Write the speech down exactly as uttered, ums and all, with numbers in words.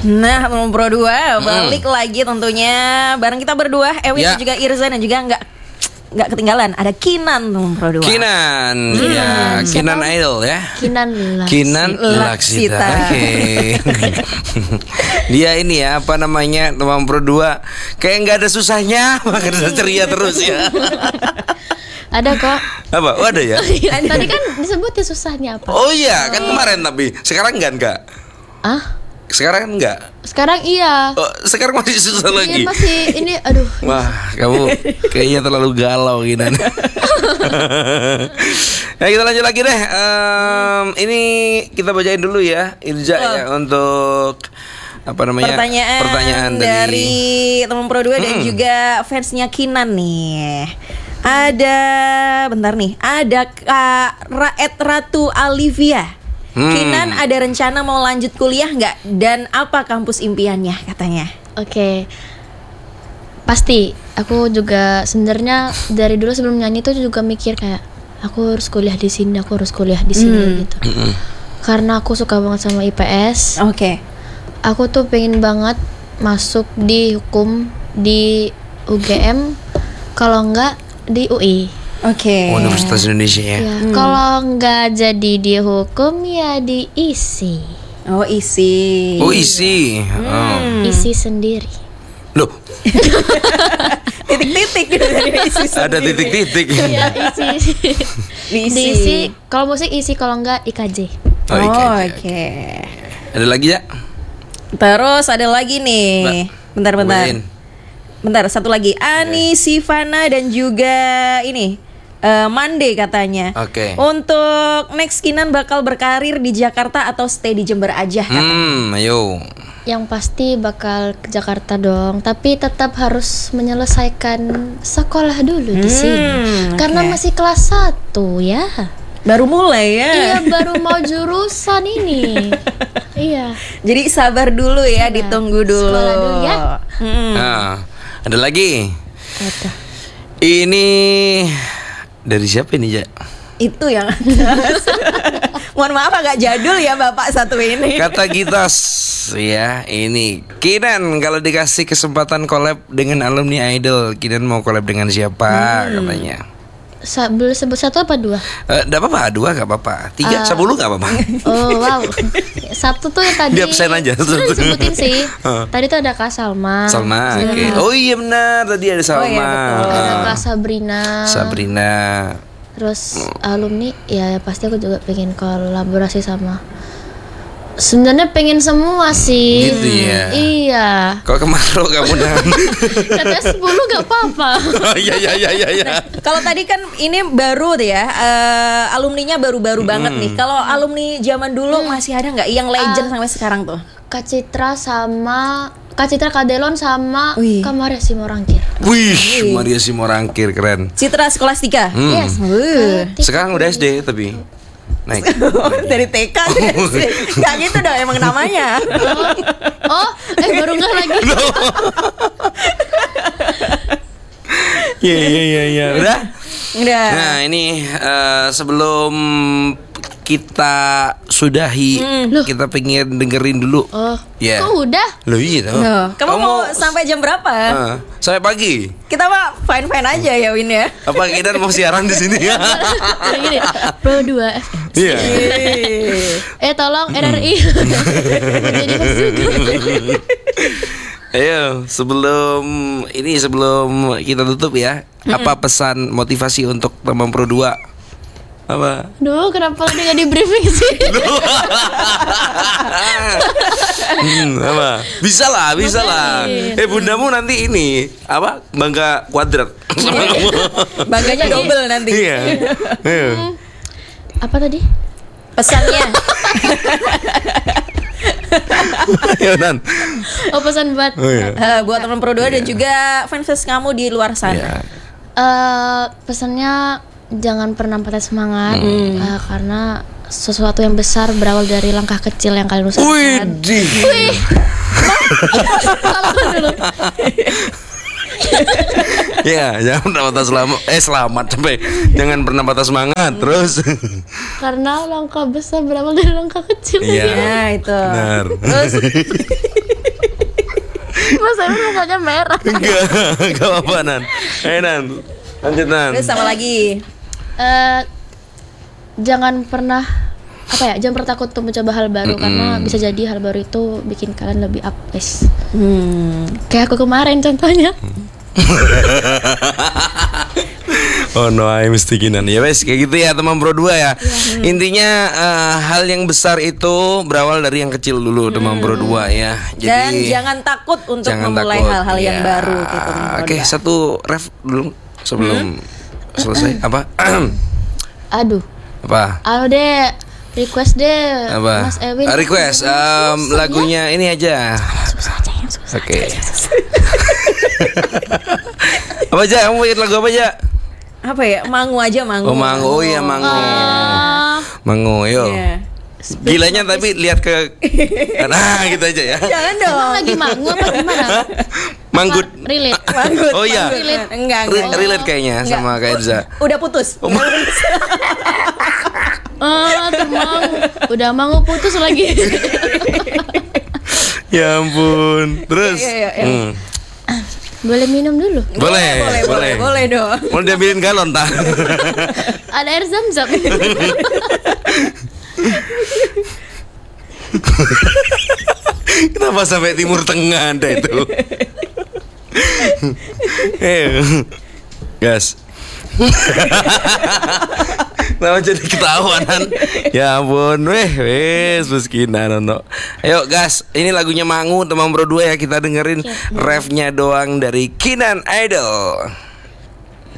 Nah, teman Pro dua balik hmm. lagi tentunya bareng kita berdua, Ewin ya. Dan juga Irzan, dan juga nggak nggak ketinggalan ada Kinan teman Pro dua. Kinan, hmm. ya Kinan Idol ya. Kinan Laksita. Kinan Laksita. Oke. Dia ini ya apa namanya teman Pro dua kayak nggak ada susahnya, makanya ceria terus ya. Ada kok. Apa? Oh, ada ya. Tadi kan disebut ya susahnya apa? Oh iya, kan kemarin tapi sekarang enggak enggak. Ah? Sekarang enggak. Sekarang iya. Oh, sekarang masih susah iya, lagi. Masih ini aduh. Wah, kamu kayaknya terlalu galau Kinan. Ya kita lanjut lagi deh. Um, ini kita bacain dulu ya, Irja oh. ya untuk apa namanya? Pertanyaan, Pertanyaan dari, dari teman Pro dua hmm. dan juga fansnya Kinan nih. Ada bentar nih, ada Kak Raed Ratu Alivia. Hmm. Kinan ada rencana mau lanjut kuliah nggak? Dan apa kampus impiannya katanya? Oke, okay. Pasti. Aku juga sebenarnya dari dulu sebelum nyanyi tuh juga mikir kayak aku harus kuliah di sini, aku harus kuliah di sini hmm. gitu. Hmm. Karena aku suka banget sama I P S. Oke. Okay. Aku tuh pengen banget masuk di hukum di U G M, kalau enggak di U I. Oke. Okay. Universitas Indonesia ya. ya hmm. Kalau nggak jadi di hukum ya di I S I. Oh I S I. Oh I S I. Hmm. Oh. I S I sendiri. Loh. Titik-titik gitu dari I S I sendiri. Ada titik-titik. Ya I S I. Di I S I. Kalau musik I S I, kalau nggak I K J. Oh, oh oke. Okay. Ada lagi ya? Terus ada lagi nih. Bentar-bentar. Bentar, satu lagi. Ani, Sivana dan juga ini uh, Mande katanya. Oke. Okay. Untuk next Kinan bakal berkarir di Jakarta atau stay di Jember aja katanya. Hmm, ayo. Yang pasti bakal ke Jakarta dong, tapi tetap harus menyelesaikan sekolah dulu di hmm, sini. Okay. Karena masih kelas satu ya. Baru mulai ya. Iya, baru mau jurusan ini. Iya. Jadi sabar dulu ya, sabar. Ditunggu dulu. Sekolah dulu ya. Hmm. Nah, ada lagi. Apa? Ini dari siapa ini, Ja? Itu yang mohon maaf agak jadul ya Bapak satu ini. Kata Gitas ya, ini Kinan kalau dikasih kesempatan collab dengan alumni Idol, Kinan mau collab dengan siapa hmm. katanya? Sa- boleh sebut satu apa dua? Uh, Gak apa-apa, dua gak apa-apa. Tiga, uh, sepuluh gak apa-apa. Oh wow. Satu tuh yang tadi di absen aja. Sebutin sih uh. Tadi tuh ada Kak Salma. Salma, oke okay. Oh iya benar, tadi ada Salma. Oh, iya, betul. Ada Kak Sabrina. Sabrina. Terus alumni, ya pasti aku juga pengen kolaborasi sama. Sebenarnya pengen semua sih. Gitu ya. Iya. Kok kemarau kamu dan? Katanya sepuluh gak apa-apa. Oh iya iya iya iya. Nah, kalau tadi kan ini baru tuh ya, uh, alumninya baru-baru hmm. banget nih. Kalau alumni zaman dulu hmm. masih ada nggak yang legend uh, sampai sekarang tuh? Kak Citra sama Kak Citra Kadelon sama Wih. Kak Maria Simorangkir. Wih, Wih. Maria Simorangkir keren. Citra Skolastika. Hmm. Yes. Uh. Sekarang udah S D tapi. Naik. Dari T K nggak gitu dong emang namanya. Oh, oh eh baru nggak lagi. Iya iya iya iya. Udah. Udah. Nah ini uh, sebelum kita sudahi, hmm. kita pengen dengerin dulu. Oh, yeah. Kok udah? Loh iya. Loh, kamu, kamu mau sampai jam berapa? Uh, sampai pagi. Kita mah fine fine aja ya Win ya. Apa Kinan mau siaran di sini ya? Gini, Pro dua. Iya. Eh tolong R R I. Jadi host juga. Ayo sebelum ini sebelum kita tutup ya, mm-mm. apa pesan motivasi untuk teman Pro dua? Apa? Duh, kenapa dia nggak di briefing sih? hmm, apa? Bisa lah, bisa lah. Eh bundamu nanti ini apa? Bangga kuadrat. Bangganya double nanti. Iya. Hmm. Apa tadi? Pesannya. Ya, Nan. Oh pesan buat oh, iya. uh, buat teman Pro dua yeah. dan juga fans kamu di luar sana. Yeah. Uh, pesannya jangan pernah patah semangat hmm. uh, karena sesuatu yang besar berawal dari langkah kecil yang kalian usahakan. Wih, Wih, salah dulu. Ya, jangan pernah patah selamat. Eh selamat sampai jangan pernah patah semangat terus. Karena langkah besar berawal dari langkah kecil. Iya, ya, itu. Benar. Terus Mas Emin mukanya merah. Enggak, enggak apa-apa Nan. Eh Nan, lanjut Nan. Terus sama lagi. Eh, jangan pernah apa ya? Jangan pernah takut untuk mencoba hal baru, karena bisa jadi hal baru itu bikin kalian lebih up guys. Hmm. Kayak aku kemarin contohnya. Oh no, I mesti kinan. Ya wes kayak gitu ya teman Bro dua ya. Intinya eh, hal yang besar itu berawal dari yang kecil dulu teman Bro dua ya. Jadi Dan jangan takut untuk jangan memulai takut. hal-hal yang Ya. baru gitu. Oke, satu ref dulu sebelum selesai apa? Aduh. Apa? Halo deh, request deh Apa? Mas Ewin. Ah, request em, lagunya ini aja. Susah aja yang susah. Oke. Apa aja? Kamu ingat lagu apa aja? Apa ya? Mangu aja mangu. Oh Mangu, oh iya Mangu. Ah, Mangu, yo. Iya. Gilanya tapi lihat ke nah gitu aja ya. Jangan dong. emang lagi mangu apa gimana? Manggut. Relate. Manggut, Oh iya. manggut. Relate. Enggak, Re- enggak. relate kayaknya Enggak. sama Kak Edza. Udah putus. Oh, Udah putus. Ah, termangu. Udah mangu putus lagi. Ya ampun. Terus. Iya, iya, iya. Hmm. Boleh minum dulu. Boleh, boleh, boleh, boleh dong. Mau diambilin galon tak? Ada air zam-zam. Kenapa sampai Timur Tengah Anda itu? Eh, gas. Kenapa jadi ketahuanan? Ya ampun, weh, wes meskinan no. Ayo gas, ini lagunya Mangu teman Bro dua ya, kita dengerin refnya doang dari Kinan Idol.